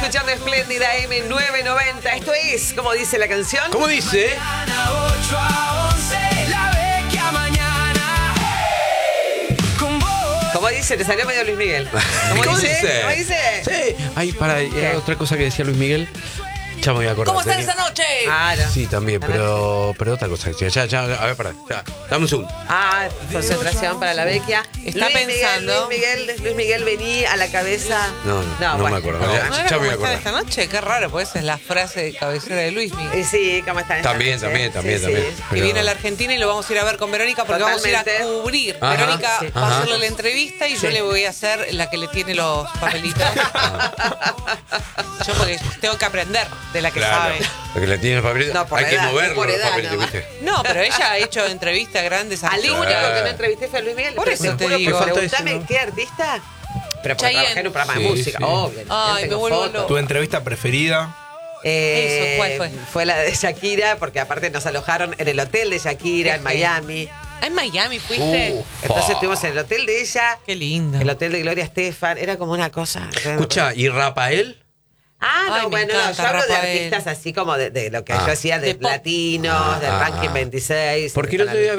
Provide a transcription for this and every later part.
Escuchando Espléndida M990. Esto es, como dice la canción. ¿Cómo dice? 8 a 11, la Vecchia mañana. Con vos. Como dice, te salió medio Luis Miguel. ¿Cómo dice? ¿Cómo dice? Sí. Ay, otra cosa que decía Luis Miguel. Ya me voy a acordar. ¿Cómo están esta noche? Claro. Sí, también, pero otra cosa. Ya, a ver, pará. Ya, dame un segundo. Concentración para la Vecchia. Está pensando. Luis Miguel venía a la cabeza. No bueno. me acuerdo. ¿No Ya era me voy cómo a están acordar. esta noche? Qué raro, pues esa es la frase de cabecera de Luis Miguel. Sí, ¿cómo están? También. Que Pero- viene a la Argentina y lo vamos a ir a ver con Verónica porque Totalmente. vamos a ir a cubrir. Ajá. Verónica Sí. va a Ajá. hacerle la entrevista y yo le voy a hacer la que le tiene los papelitos. Yo porque tengo que aprender de la que Claro. sabe. Porque le tiene el papelito. No, por hay la que edad, moverlo por los edad, papelitos, ¿no? ¿viste? No, pero ella ha hecho entrevistas grandes Al único artistas. que no entrevisté fue a Luis Miguel. Por pero eso te juro que digo. Pregúntame Falta eso, ¿no? qué artista. Pero porque Chayanne. trabajé en un programa de Sí, música, sí. obvio. Ay, tengo me vuelvo fotos. loca. ¿Tu entrevista preferida? Eso, ¿cuál fue? Fue la de Shakira, porque aparte nos alojaron en el hotel de Shakira, en Miami. Ah, ¿en Miami fuiste? Entonces estuvimos en el hotel de ella, Qué lindo. el hotel de Gloria Estefan. Era como una cosa. Escucha, ¿y Rafael? No, Ay, me bueno, no, encanta, yo hablo de Rafael. artistas así como de lo que yo hacía, de De pop. latinos, del ranking 26. Porque el otro día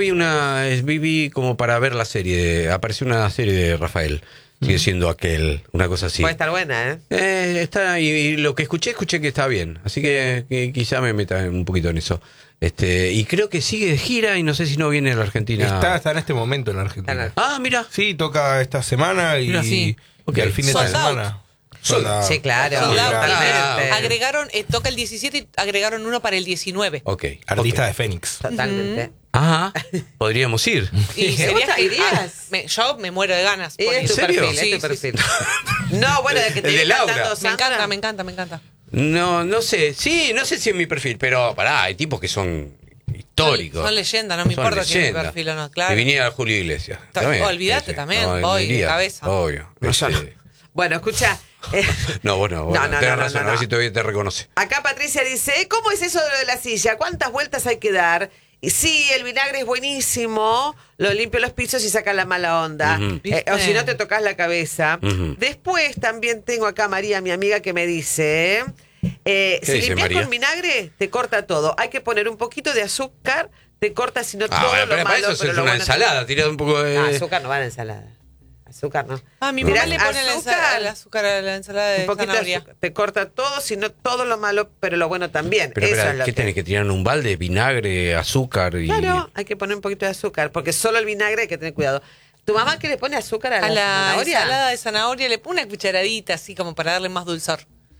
vi como para ver la serie. Apareció una serie de Rafael. Sigue siendo aquel, una cosa así. Puede estar buena, ¿eh? Está, y lo que escuché que está bien. Así que quizá me meta un poquito en eso. Y creo que sigue de gira y no sé si no viene a la Argentina. Está en este momento en la Argentina. Mira. Sí, toca esta semana y, Mira, sí. y al fin de esta Sold out. semana. Sold Sold out. Sí, claro. Sold out. Totalmente. Agregaron, toca el 17 y agregaron uno para el 19. Ok. Artista ok. de Fénix. Totalmente. Ajá. Podríamos ir. Y ¿Te gusta? ¿Irías? yo me muero de ganas. por Es ir. tu serio? perfil, Sí, es tu sí, perfil. No, bueno, de que te El de viene Laura. cantando Me Sandra. encanta, me encanta. No sé. Sí, no sé si es mi perfil, pero pará, hay tipos que son históricos. Son leyendas, no me Son importa si es mi leyendas. perfil o no, claro. Que viniera Julio Iglesias. Olvídate también, voy de cabeza. Obvio. yo no. Bueno, escucha. No, bueno, No, tenés razón, a ver si todavía te reconoce. Acá Patricia dice, ¿cómo es eso de lo de la silla? ¿Cuántas vueltas hay que dar? Y sí, el vinagre es buenísimo, lo limpio los pisos y saca la mala onda. Ujú. O si no te tocas la cabeza. Ujú. Después también tengo acá a María, mi amiga, que me dice, si dice limpias María? con vinagre, te corta todo. Hay que poner un poquito de azúcar, te corta sino todo Bueno, lo pero para malo. eso pero es lo una bueno ensalada, tirad un poco de... azúcar no va a la ensalada. Azúcar no. Mi Mirá, mamá le pone azúcar. el azúcar a la ensalada de Un poquito de zanahoria. azúcar. Te corta todo, sino todo lo malo, pero lo bueno también. Pero Eso espera, es lo ¿qué tenés que tirar en un balde? Vinagre, azúcar y... Claro, hay que poner un poquito de azúcar, porque solo el vinagre hay que tener cuidado. ¿Tu mamá qué le pone azúcar a A la la zanahoria? ensalada de zanahoria le pone una cucharadita así como para darle más dulzor.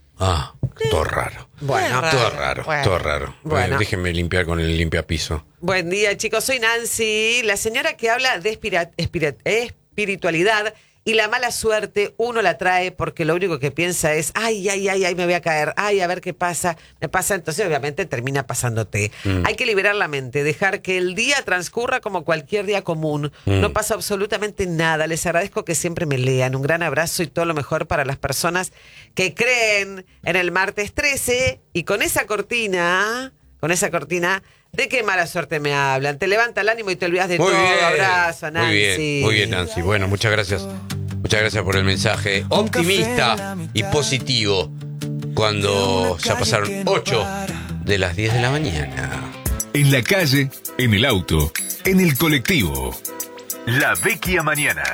Todo raro. Bueno, Raro. Todo raro, Bueno. todo raro. Bueno. Déjenme limpiar con el limpiapiso. Buen día, chicos. Soy Nancy, la señora que habla de espiritualidad. Y la mala suerte uno la trae porque lo único que piensa es, ay, me voy a caer, ay, a ver qué pasa, me pasa, entonces obviamente termina pasándote. Hay que liberar la mente, dejar que el día transcurra como cualquier día común. No pasa absolutamente nada. Les agradezco que siempre me lean. Un gran abrazo y todo lo mejor para las personas que creen en el martes 13 y con esa cortina, ¿de qué mala suerte me hablan? Te levanta el ánimo y te olvidas de todo. Abrazo, Nancy. Muy bien, Nancy. Bueno, muchas gracias. Muchas gracias por el mensaje optimista y positivo cuando ya pasaron 8 de las 10 de la mañana. En la calle, en el auto, en el colectivo. La Vecchia Mañana.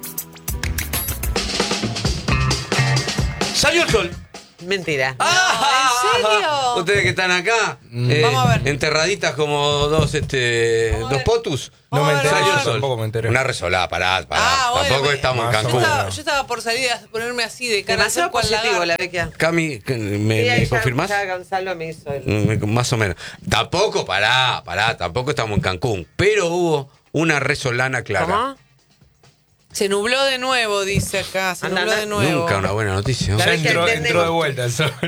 ¡Salió el sol! Mentira. ¿En serio? Ustedes que están acá, Vamos a ver. enterraditas como dos potus. No me enteré, Salió el yo sol. tampoco me enteré. Una resolada, pará. Bueno, Tampoco estamos en más o Cancún. menos. Yo estaba por salir a ponerme así de cara Demasiado al cual positivo lagarto. la Vecchia. Cami, ¿me confirmás? Ya Gonzalo me hizo el... Más o menos. Tampoco, pará, tampoco estamos en Cancún. Pero hubo una resolana clara. ¿Cómo? Se nubló de nuevo, dice acá. Se Anda, nubló anda. de nuevo. Nunca una buena noticia. ¿no? La Ya Vecchia entró entendemos. de vuelta el sol.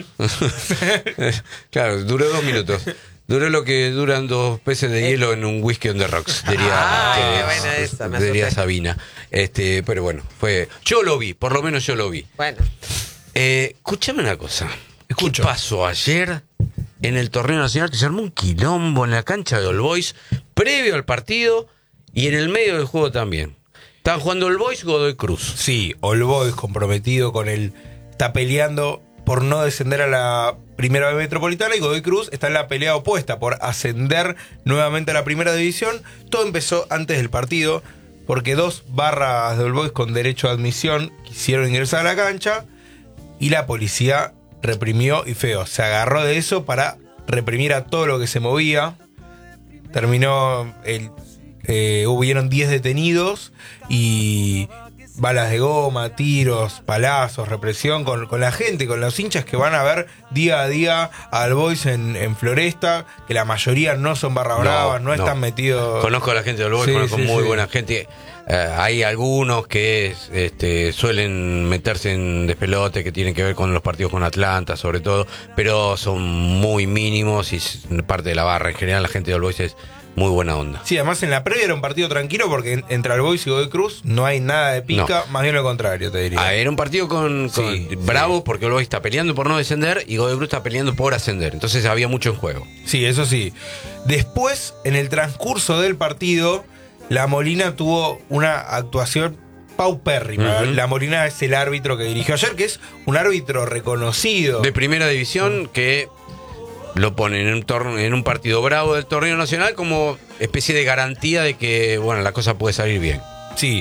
Claro, duró 2 minutos. Duró lo que duran 2 peces de hielo en un whisky on the rocks, diría, Ay, qué buena esa, me diría asusté. Sabina. Pero bueno, yo lo vi, por lo menos yo lo vi. Bueno, Escúchame una cosa. Escucho. ¿Qué pasó ayer en el torneo nacional? Que se armó un quilombo en la cancha de All Boys, previo al partido y en el medio del juego también. Estaban jugando All Boys, Godoy Cruz. Sí, All Boys comprometido con el... Está peleando por no descender a la Primera B Metropolitana, y Godoy Cruz está en la pelea opuesta por ascender nuevamente a la Primera División. Todo empezó antes del partido, porque 2 barras de All Boys con derecho a admisión quisieron ingresar a la cancha y la policía reprimió, y feo, se agarró de eso para reprimir a todo lo que se movía. Terminó, hubieron 10 detenidos y balas de goma, tiros, palazos, represión con la gente, con los hinchas que van a ver día a día a All Boys en Floresta, que la mayoría no son barra bravas, no están metidos. Conozco a la gente de All Boys, Sí, conozco sí, muy sí. buena gente. Hay algunos que suelen meterse en despelote, que tienen que ver con los partidos con Atlanta, sobre todo, pero son muy mínimos y parte de la barra. En general, la gente de All Boys es muy buena onda. Sí, además en la previa era un partido tranquilo, porque entre All Boys y Godoy Cruz no hay nada de pica, más bien lo contrario, te diría. Era un partido con Sí, bravo, porque All Boys está peleando por no descender y Godoy Cruz está peleando por ascender. Entonces había mucho en juego. Sí, eso sí. Después, en el transcurso del partido, La Molina tuvo una actuación paupérrima. Ujú. La Molina es el árbitro que dirigió ayer, que es un árbitro reconocido. De primera división, que lo ponen en un partido bravo del torneo nacional como especie de garantía de que, bueno, la cosa puede salir bien. Sí.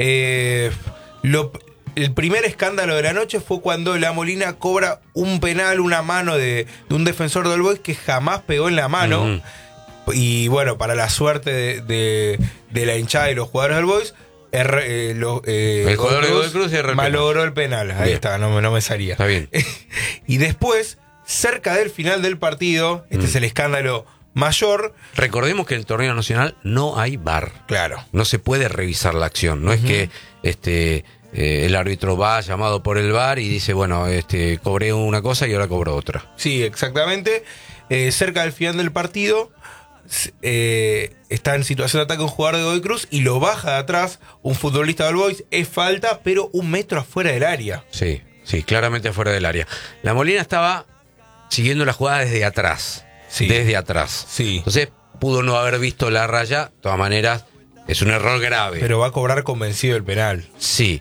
El primer escándalo de la noche fue cuando La Molina cobra un penal, una mano de un defensor de All Boys que jamás pegó en la mano. Ujú. Y bueno, para la suerte de la hinchada y los jugadores del Boys, el jugador de Godoy Cruz erró el malogró el penal. Ahí Bien. está, no me salía. Está bien. Y después, cerca del final del partido, este es el escándalo mayor. Recordemos que en el torneo nacional no hay VAR. Claro. No se puede revisar la acción. No es que el árbitro va llamado por el VAR y dice, bueno, cobré una cosa y ahora cobro otra. Sí, exactamente. Cerca del final del partido, está en situación de ataque un jugador de Godoy Cruz y lo baja de atrás un futbolista del Boys. Es falta, pero 1 metro afuera del área. Sí, claramente afuera del área. La Molina estaba siguiendo la jugada desde atrás. Sí. Desde atrás. Sí. Entonces pudo no haber visto la raya. De todas maneras, es un error grave. Pero va a cobrar convencido el penal. Sí.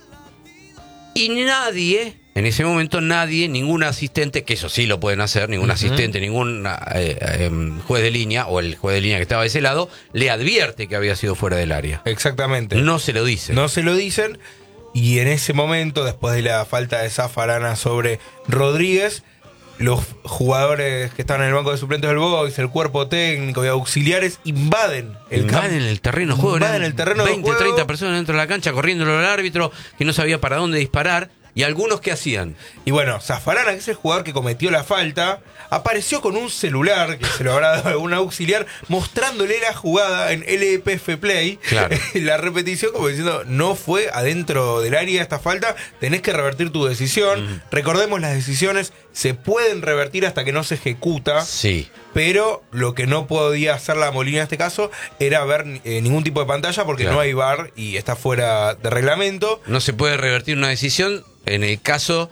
Y nadie, en ese momento ningún asistente, que eso sí lo pueden hacer, ningún asistente, ningún juez de línea, o el juez de línea que estaba de ese lado, le advierte que había sido fuera del área. Exactamente. No se lo dice. No se lo dicen. Y en ese momento, después de la falta de Zafarana sobre Rodríguez, los jugadores que estaban en el banco de suplentes del Boys, el cuerpo técnico y auxiliares invaden el campo. Invaden el terreno de juego. Invaden Eran el terreno de 20, juego. 30 personas dentro de la cancha corriéndolo al árbitro, que no sabía para dónde disparar. ¿Y algunos qué hacían? Y bueno, Zafarana, que es el jugador que cometió la falta, apareció con un celular, que se lo habrá dado algún auxiliar, mostrándole la jugada en LPF Play. Claro. La repetición, como diciendo, no fue adentro del área esta falta, tenés que revertir tu decisión. Recordemos, las decisiones se pueden revertir hasta que no se ejecuta. Sí. Pero lo que no podía hacer la Molina en este caso era ver ningún tipo de pantalla, porque Claro. no hay VAR y está fuera de reglamento. No se puede revertir una decisión en el caso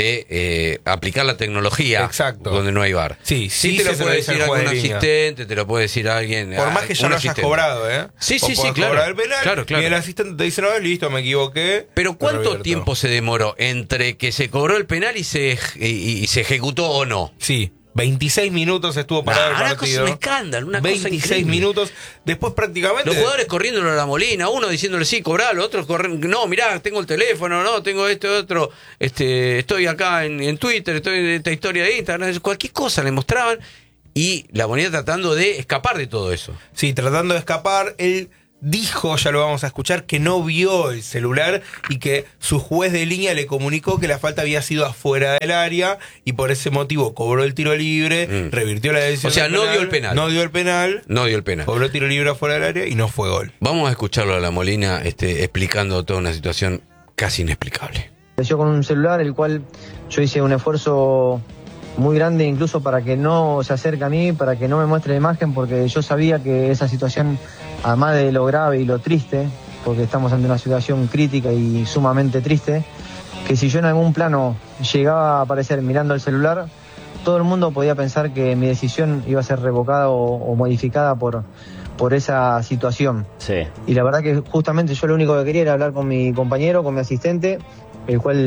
de aplicar la tecnología. Exacto. Donde no hay VAR. Sí, te lo se puede dice decir al juez algún de línea. asistente, te lo puede decir alguien. Por más que ya un lo hayas asistente. cobrado, ¿eh? Sí, O sí, podés claro. cobrar el penal, Claro. y el asistente te dice, no, listo, me equivoqué. Pero lo ¿cuánto revierto. tiempo se demoró entre que se cobró el penal y se ejecutó o no? Sí, 26 minutos estuvo parado Una el partido. cosa, un escándalo, una cosa 26 increíble. minutos. Después prácticamente... Los jugadores corriéndolo a la Molina, uno diciéndole sí, cobralo, otros corriendo, no, mirá, tengo el teléfono, no, tengo esto, otro, estoy acá en Twitter, estoy en esta historia de Instagram, cualquier cosa le mostraban, y la Molina tratando de escapar de todo eso. Sí, tratando de escapar, él dijo, ya lo vamos a escuchar, que no vio el celular y que su juez de línea le comunicó que la falta había sido afuera del área y por ese motivo cobró el tiro libre, revirtió la decisión. O sea, del no dio el penal. No dio el penal, No dio el penal. cobró el tiro libre afuera del área y no fue gol. Vamos a escucharlo a la Molina explicando toda una situación casi inexplicable. Apareció con un celular, el cual yo hice un esfuerzo muy grande incluso para que no se acerque a mí, para que no me muestre la imagen, porque yo sabía que esa situación, además de lo grave y lo triste, porque estamos ante una situación crítica y sumamente triste, que si yo en algún plano llegaba a aparecer mirando el celular, todo el mundo podía pensar que mi decisión iba a ser revocada o modificada por esa situación. Sí. Y la verdad que justamente yo lo único que quería era hablar con mi compañero, con mi asistente, el cual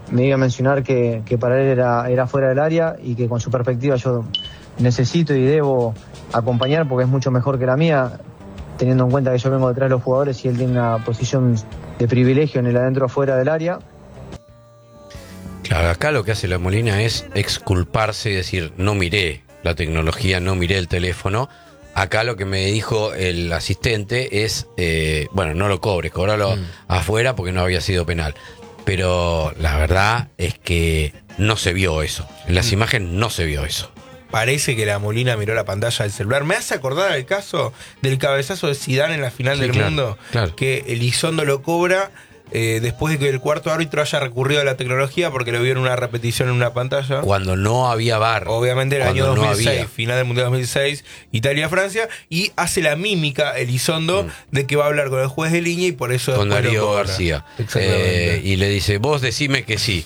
me iba a mencionar que para él era fuera del área y que con su perspectiva yo necesito y debo acompañar porque es mucho mejor que la mía, teniendo en cuenta que yo vengo detrás de los jugadores y él tiene una posición de privilegio en el adentro afuera del área. Claro, acá lo que hace la Molina es exculparse y decir, no miré la tecnología, no miré el teléfono. Acá lo que me dijo el asistente es, bueno, no lo cobres, cobralo afuera porque no había sido penal. Pero la verdad es que no se vio eso. En las imágenes no se vio eso. Parece que la Molina miró la pantalla del celular. Me hace acordar el caso del cabezazo de Zidane en la final del mundo, claro. Que Elizondo lo cobra después de que el cuarto árbitro haya recurrido a la tecnología porque lo vio en una repetición en una pantalla. Cuando no había VAR. Obviamente el año Cuando 2006, no final del Mundial 2006, Italia-Francia, y hace la mímica Elizondo de que va a hablar con el juez de línea y por eso con después lo Darío cobra. García. Exactamente. Y le dice, vos decime que sí.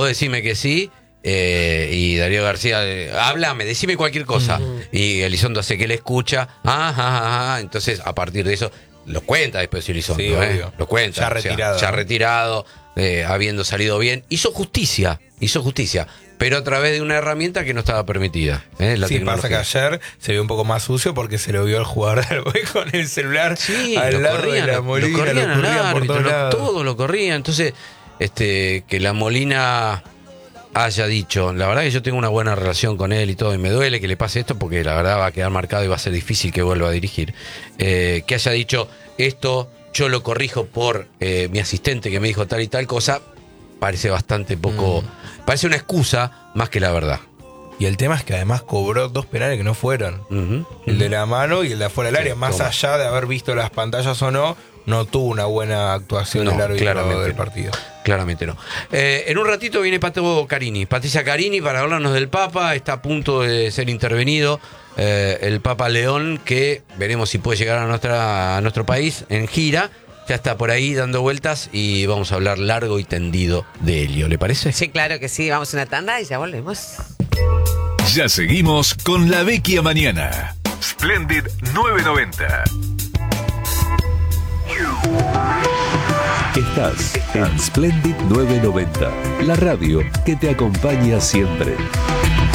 Y Darío García, háblame, decime cualquier cosa. Y Elizondo hace que le escucha. Entonces, a partir de eso, lo cuenta después Elizondo. Sí, obvio. Lo cuenta. Ya retirado, Ya ¿no? retirado, habiendo salido bien. Hizo justicia. Pero a través de una herramienta que no estaba permitida. La Sí, pasa que ayer se vio un poco más sucio porque se lo vio al jugador del Boy con el celular al lado de la Molina, lo corrían por al todos árbitro, lados. todo lo corrían. Entonces, que la Molina haya dicho, la verdad que yo tengo una buena relación con él y todo, y me duele que le pase esto porque la verdad va a quedar marcado y va a ser difícil que vuelva a dirigir. Que haya dicho, esto yo lo corrijo por mi asistente que me dijo tal y tal cosa, parece bastante poco, parece una excusa más que la verdad. Y el tema es que además cobró 2 penales que no fueron. El de la mano y el de afuera del área. Más toma. allá de haber visto las pantallas o no tuvo una buena actuación No, el árbitro claramente del no. partido. Claramente no. En un ratito viene Patricia Carini para hablarnos del Papa. Está a punto de ser intervenido el Papa León, que veremos si puede llegar a nuestro país en gira. Ya está por ahí dando vueltas y vamos a hablar largo y tendido de Helio. ¿Le parece? Sí, claro que sí. Vamos a una tanda y ya volvemos. Ya seguimos con La Vecchia Mañana. Splendid 990. Estás en Splendid 990, la radio que te acompaña siempre.